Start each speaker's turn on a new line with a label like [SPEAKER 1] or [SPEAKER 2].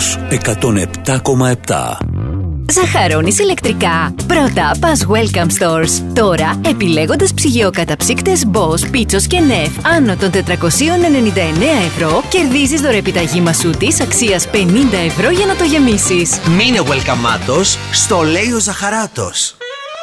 [SPEAKER 1] Ζαχαρότος 107,7.
[SPEAKER 2] Ζαχαρώνεις ηλεκτρικά? Πρώτα πας Welcome Stores. Τώρα, επιλέγοντας ψυγειοκαταψύκτες Bosch, Pitsos και Nef άνω των 499 €, κερδίζεις δωρεπιταγή μασούτης αξίας 50 € για να το γεμίσεις.
[SPEAKER 3] Μείνε welcome στο λέει ο Ζαχαράτος.